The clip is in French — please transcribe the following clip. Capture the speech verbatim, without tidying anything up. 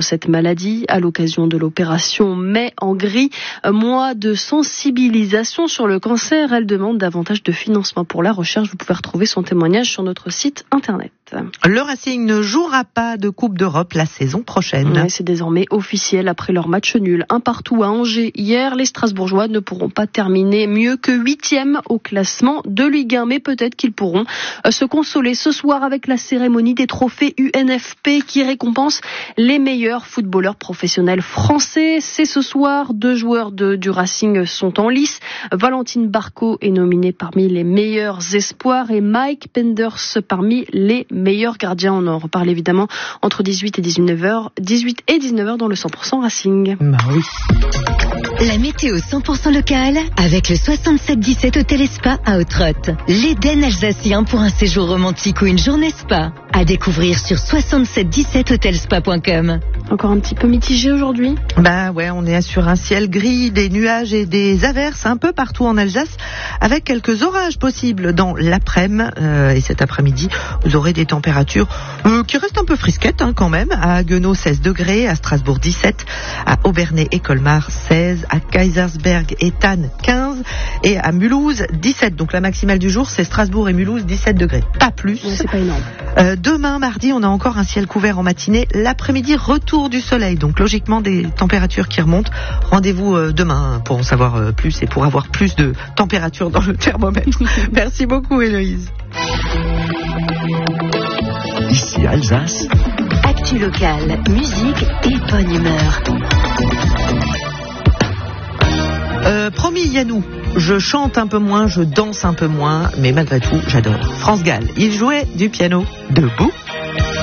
cette maladie à l'occasion de l'opération Mai en gris. Mois de sensibilisation sur le cancer. Elle demande davantage de financement pour la recherche. Vous pouvez retrouver son témoignage sur notre site internet. Le Racing ne jouera pas de Coupe d'Europe la saison prochaine. Ouais, c'est désormais officiel après leur match nul. Un partout à Angers hier, les Strasbourgeois ne pourront pas terminer mieux que huitième au classement de Ligue un. Mais peut-être qu'ils pourront se consoler ce soir avec la cérémonie des trophées U N F P qui récompense les meilleurs footballeurs professionnels français. C'est ce soir. Deux joueurs de, du Racing sont en lice. Valentine Barco est nominée parmi les meilleurs espoirs et Mike Penders parmi les meilleurs gardiens. On en reparle évidemment entre dix-huit et dix-neuf heures, dix-huit et dix-neuf heures dans le cent pour cent Racing. Bah oui. La météo cent pour cent locale avec le soixante-sept dix-sept Hôtel et Spa à Autrotte. L'Éden alsacien pour un séjour romantique ou une journée spa. À découvrir sur soixante-sept dix-sept hôtelspa point com. Encore un petit peu mitigé aujourd'hui. Bah ouais, on est sur un ciel gris, des nuages et des averses un peu partout en Alsace, avec quelques orages possibles dans l'après-midi. Euh, et cet après-midi, vous aurez des températures euh, qui restent un peu frisquettes hein, quand même. À Guenot, seize degrés, à Strasbourg, dix-sept, à Obernai et Colmar, seize, à Kaisersberg et Thann, quinze, et à Mulhouse, dix-sept. Donc la maximale du jour, c'est Strasbourg et Mulhouse, dix-sept degrés. Pas plus. Ouais, c'est pas énorme. Euh, demain, mardi, on a encore un ciel couvert en matinée. L'après-midi, retour du soleil. Donc logiquement, des températures qui remontent. Rendez-vous euh, demain pour en savoir euh, plus et pour avoir plus de température dans le thermomètre. Merci beaucoup, Héloïse. Ici Alsace. Actu locale, musique et bonne humeur. Euh, promis Yannou, je chante un peu moins, je danse un peu moins, mais malgré tout, j'adore. France Gall, il jouait du piano debout.